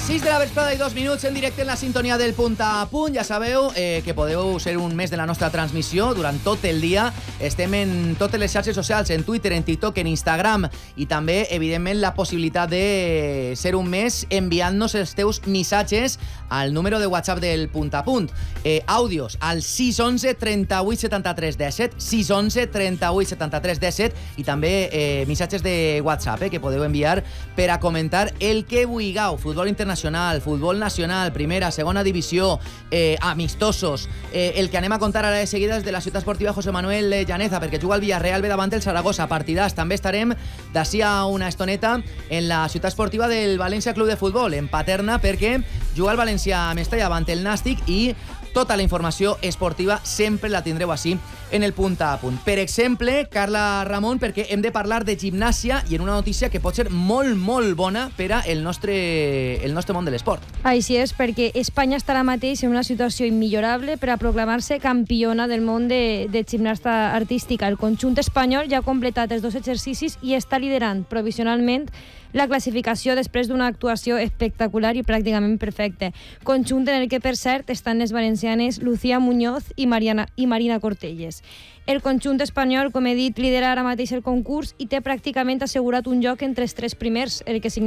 6 de la vesprada i 2 minuts en directe en la sintonia del Punt a Punt. Ja sabeu que podeu ser un mes de la nostra transmissió durant tot el dia. Estem en totes les xarxes socials, en Twitter, en TikTok, en Instagram, i també, evidentment, la possibilitat de ser un mes enviant-nos els teus missatges al número de WhatsApp del Punt a Punt. Àudios al 611 38 73 17, 611 38 73 17, i també missatges de WhatsApp que podeu enviar per a comentar el que vulgueu. Futbol internacional, futbol nacional, primera, segona divisió, amistosos. El que anem a contar ara de seguida és de la ciutat esportiva José Manuel Llaneza, perquè juga el Villarreal, ve davant el Saragossa, partidàs. També estarem d'ací a una estoneta en la ciutat esportiva del València Club de Futbol, en Paterna, perquè juga el València a Mestalla davant el Nàstic, i tota la informació esportiva sempre la tindreu així en el Punt a Punt. Per exemple, Carla Ramon, perquè hem de parlar de gimnàsia i en una notícia que pot ser molt, molt bona per a el nostre món de l'esport. Així és, perquè Espanya està ara mateix en una situació immillorable per a proclamar-se campiona del món de gimnasta artística. El conjunt espanyol ja ha completat els 2 exercicis i està liderant provisionalment la classificació després d'una actuació espectacular i pràcticament perfecta. Conjunt en el que, per cert, estan les valencianes Lucía Muñoz i Marina Cortelles. El conjunt espanyol, com he dit, lidera ara mateix el concurs i té pràcticament assegurat un lloc entre els 3 primers, el que significa